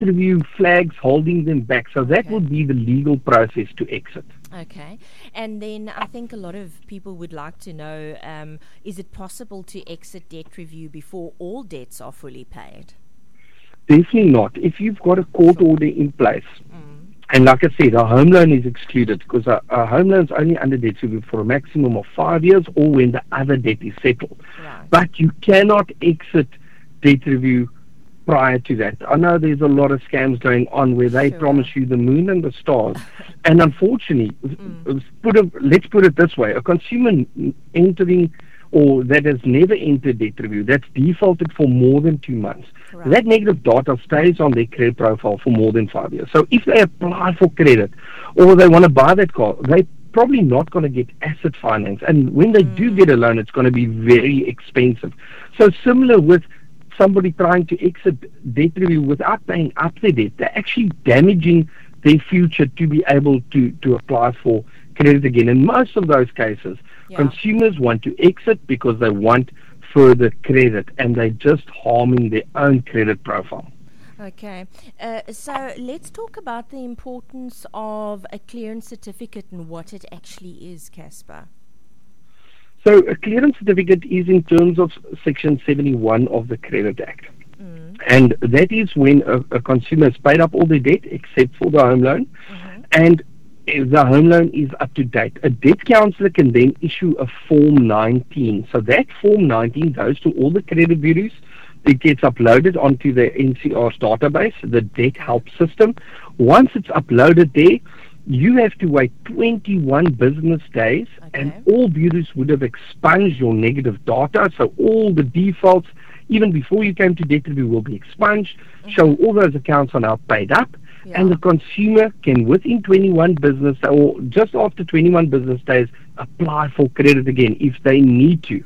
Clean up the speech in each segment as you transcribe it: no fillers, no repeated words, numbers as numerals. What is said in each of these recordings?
review flags holding them back. So that would be the legal process to exit. Okay. And then I think a lot of people would like to know, is it possible to exit debt review before all debts are fully paid? Definitely not. If you've got a court order in place, and like I said, a home loan is excluded because a home loan is only under debt review for a maximum of 5 years or when the other debt is settled. Right. But you cannot exit debt review prior to that. I know there's a lot of scams going on where they promise you the moon and the stars. And unfortunately, let's put it this way, a consumer entering or that has never entered debt review, that's defaulted for more than 2 months. Right. That negative data stays on their credit profile for more than 5 years. So if they apply for credit or they want to buy that car, they're probably not going to get asset finance. And when they do get a loan, it's going to be very expensive. So similar with somebody trying to exit debt review without paying up their debt, they're actually damaging their future to be able to apply for credit again. In most of those cases, consumers want to exit because they want further credit and they're just harming their own credit profile. Okay, so let's talk about the importance of a clearance certificate and what it actually is, Casper. So a clearance certificate is in terms of Section 71 of the Credit Act. And that is when a consumer has paid up all their debt except for the home loan, and the home loan is up to date. A debt counsellor can then issue a Form 19. So that Form 19 goes to all the credit bureaus. It gets uploaded onto the NCR's database, the Debt Help System. Once it's uploaded there, you have to wait 21 business days, and all bureaus would have expunged your negative data. So all the defaults, even before you came to debt review, will be expunged. So all those accounts are now paid up. And the consumer can, within 21 business or just after 21 business days, apply for credit again if they need to.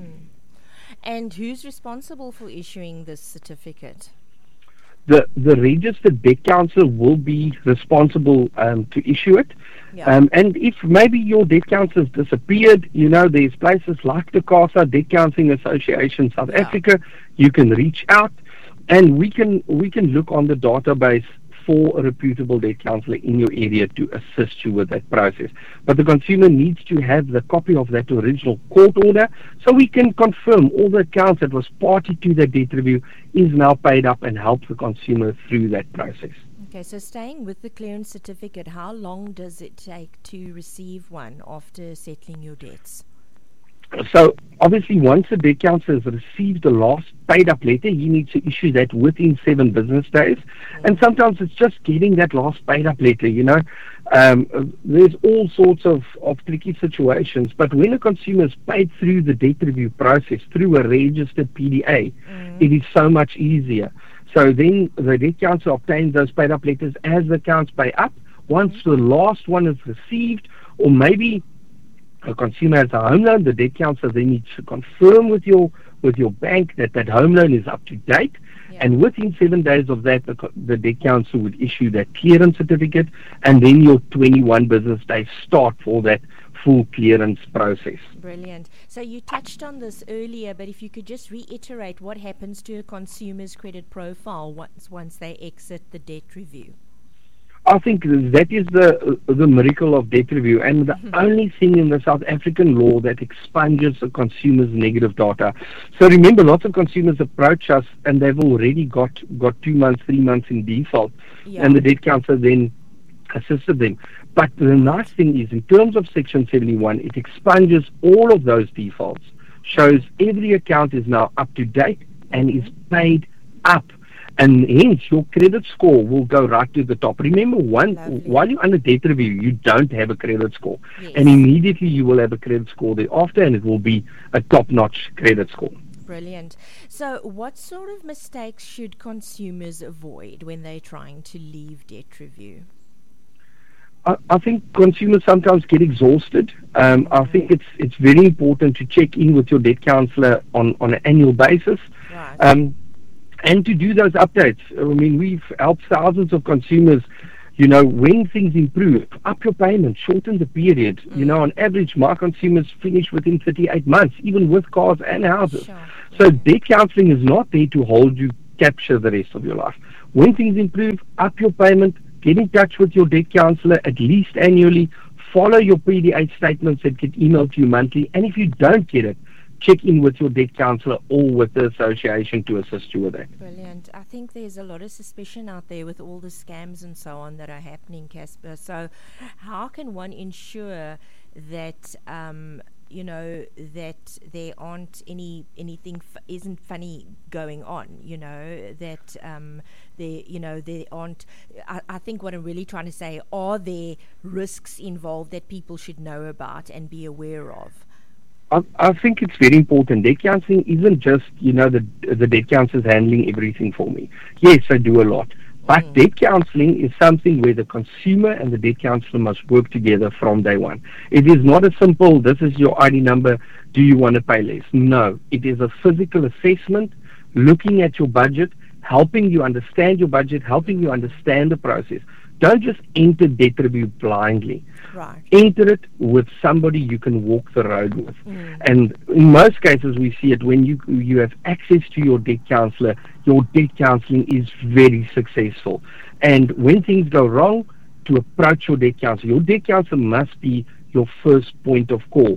And who's responsible for issuing this certificate? The registered debt counsellor will be responsible to issue it. And if maybe your debt counsellor has disappeared, there's places like the CASA, Debt Counselling Association South Africa, you can reach out and we can look on the database for a reputable debt counsellor in your area to assist you with that process. But the consumer needs to have the copy of that original court order so we can confirm all the accounts that was party to the debt review is now paid up and help the consumer through that process. Okay, so staying with the clearance certificate, how long does it take to receive one after settling your debts? So obviously once the debt counsellor has received the last paid up letter, he needs to issue that within 7 business days. And sometimes it's just getting that last paid up letter, there's all sorts of tricky situations. But when a consumer is paid through the debt review process, through a registered PDA, it is so much easier. So then the debt counsellor obtains those paid up letters as the accounts pay up. Once the last one is received, or maybe a consumer has a home loan, the debt counsellor then needs to confirm with your bank that home loan is up to date. And within 7 days of that, the debt counsellor would issue that clearance certificate, and then your 21 business days start for that full clearance process. Brilliant. So you touched on this earlier, but if you could just reiterate what happens to a consumer's credit profile once they exit the debt review. I think that is the miracle of debt review, and the only thing in the South African law that expunges a consumer's negative data. So remember, lots of consumers approach us and they've already got 2 months, 3 months in default, and the debt counsellor then assisted them. But the nice thing is, in terms of Section 71, it expunges all of those defaults, shows every account is now up to date and is paid up. And hence, your credit score will go right to the top. Remember, while you're under debt review, you don't have a credit score. And immediately you will have a credit score thereafter, and it will be a top-notch credit score. Brilliant. So what sort of mistakes should consumers avoid when they're trying to leave debt review? I think consumers sometimes get exhausted. I think it's very important to check in with your debt counsellor on an annual basis. Right. And to do those updates. I mean, we've helped thousands of consumers, when things improve, up your payment, shorten the period. On average, my consumers finish within 38 months, even with cars and houses. So debt counselling is not there to hold you capture the rest of your life. When things improve, up your payment, get in touch with your debt counselor at least annually, follow your PDA statements that get emailed to you monthly, and if you don't get it, check in with your debt counselor or with the association to assist you with that. Brilliant. I think there's a lot of suspicion out there with all the scams and so on that are happening, Casper. So how can one ensure that that there aren't anything isn't funny going on, that there aren't, I think what I'm really trying to say, are there risks involved that people should know about and be aware of? I think it's very important. Debt counselling isn't just, the debt counselor is handling everything for me. Yes, I do a lot. But debt counselling is something where the consumer and the debt counselor must work together from day one. It is not a simple, this is your ID number, do you want to pay less? No, it is a physical assessment, looking at your budget, helping you understand your budget, helping you understand the process. Don't just enter debt review blindly. Right. Enter it with somebody you can walk the road with. And in most cases we see it when you have access to your debt counselor, your debt counselling is very successful. And when things go wrong, to approach your debt counselor. Your debt counselor must be your first point of call.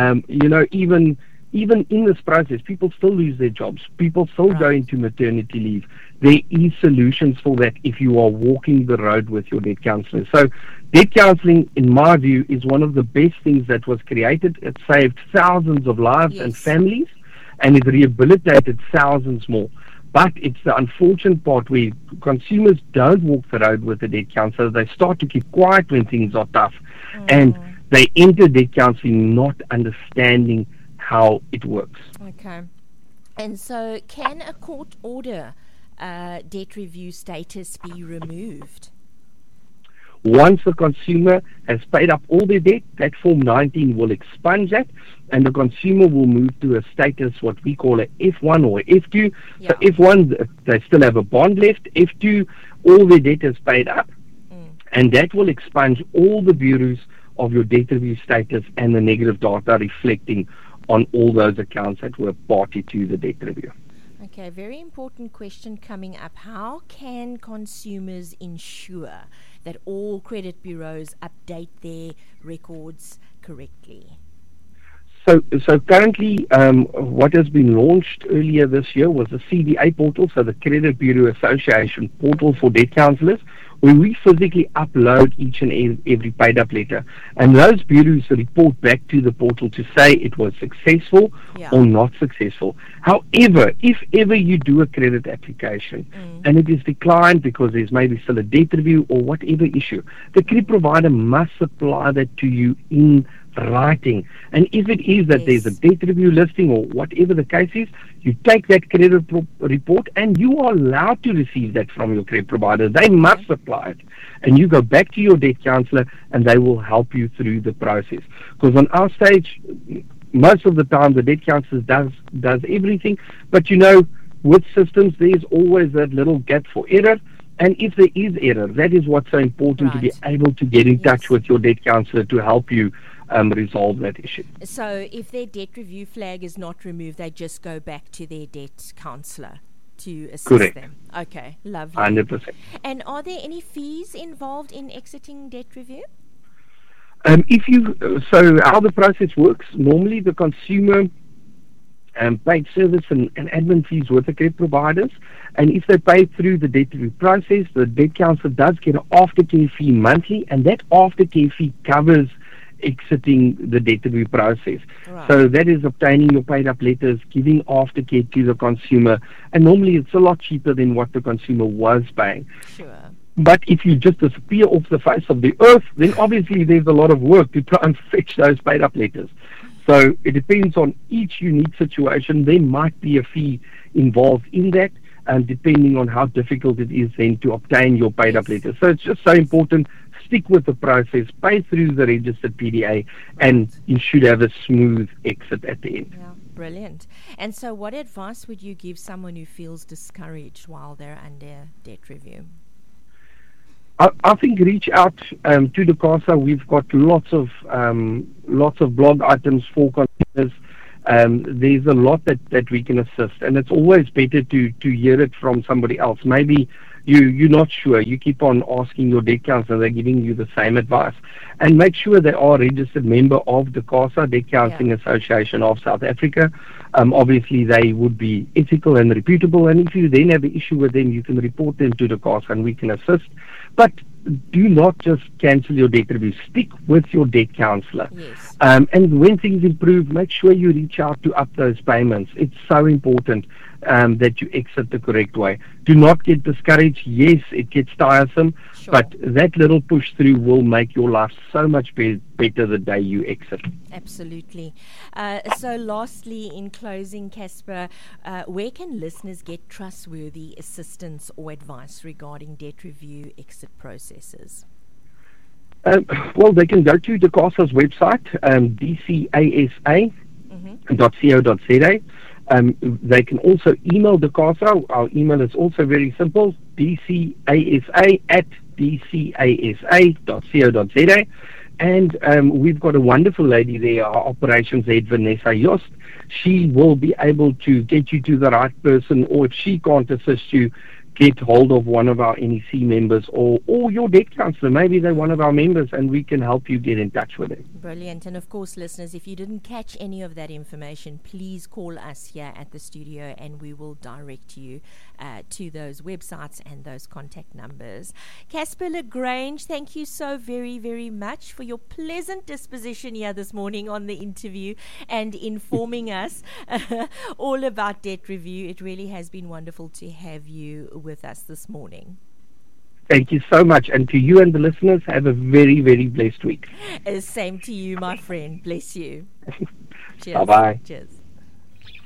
Even in this process, people still lose their jobs. People still go into maternity leave. There is solutions for that if you are walking the road with your debt counselor. So debt counselling, in my view, is one of the best things that was created. It saved thousands of lives and families, and it rehabilitated thousands more. But it's the unfortunate part where consumers don't walk the road with the debt counselor. They start to keep quiet when things are tough. And they enter debt counselling not understanding how it works. Okay. And so can a court order debt review status be removed? Once the consumer has paid up all their debt, that Form 19 will expunge that, and the consumer will move to a status, what we call a F1 or F2. So F1, they still have a bond left. F2, all their debt is paid up, and that will expunge all the bureaus of your debt review status and the negative data reflecting on all those accounts that were party to the debt review. Okay, very important question coming up. How can consumers ensure that all credit bureaus update their records correctly? So currently, what has been launched earlier this year was the CBA portal, so the Credit Bureau Association portal for debt counselors, where we physically upload each and every paid up letter. And those bureaus report back to the portal to say it was successful or not successful. However, if ever you do a credit application and it is declined because there's maybe still a debt review or whatever issue, the credit provider must supply that to you in writing. And if it is that there's a debt review listing or whatever the case is, you take that credit report and you are allowed to receive that from your credit provider. They must supply it. And you go back to your debt counselor and they will help you through the process. Because on our stage, most of the time the debt counselor does everything. But with systems, there's always that little gap for error. And if there is error, that is what's so important, to be able to get in touch with your debt counselor to help you resolve that issue. So if their debt review flag is not removed, they just go back to their debt counselor to assist them. Okay, lovely. 100%. And are there any fees involved in exiting debt review? So how the process works, normally the consumer paid service and admin fees with the credit providers, and if they pay through the debt review process, the debt counselor does get an aftercare fee monthly, and that aftercare fee covers exiting the debt review process. So that is obtaining your paid up letters, giving aftercare to the consumer, and normally it's a lot cheaper than what the consumer was paying. But if you just disappear off the face of the earth, then obviously there's a lot of work to try and fetch those paid up letters. So it depends on each unique situation. There might be a fee involved in that, and depending on how difficult it is then to obtain your paid up letters. So it's just so important. Stick with the process, pay through the registered PDA, and you should have a smooth exit at the end. Yeah, brilliant. And so what advice would you give someone who feels discouraged while they're under debt review? I think reach out to the CASA. We've got lots of blog items for consumers. There's a lot that we can assist, and it's always better to hear it from somebody else. Maybe you're not sure, you keep on asking your debt counselor, they're giving you the same advice. And make sure they are a registered member of the CASA, Debt Counselling Association of South Africa. Obviously, they would be ethical and reputable, and if you then have an issue with them, you can report them to the CASA and we can assist. But do not just cancel your debt review. Stick with your debt counselor. Yes. And when things improve, make sure you reach out to up those payments. It's so important that you exit the correct way. Do not get discouraged. Yes, it gets tiresome, Sure. but that little push through will make your life so much better the day you exit. Absolutely. So lastly, in closing, Casper, where can listeners get trustworthy assistance or advice regarding debt review exit processes? Well, they can go to the CASA's website, dcasa.co.za. They can also email the CASA. Our email is also very simple, dcasa@dcasa.co.za. And we've got a wonderful lady there, our operations head, Vanessa Yost. She will be able to get you to the right person, or if she can't assist you, get hold of one of our NEC members or your debt counselor. Maybe they're one of our members and we can help you get in touch with them. Brilliant. And of course, listeners, if you didn't catch any of that information, please call us here at the studio and we will direct you to those websites and those contact numbers. Casper Lagrange, thank you so very, very much for your pleasant disposition here this morning on the interview and informing us all about debt review. It really has been wonderful to have you with us this morning. Thank you so much. And to you and the listeners, have a very, very blessed week. Same to you, my friend. Bless you. Cheers. Bye-bye. Cheers.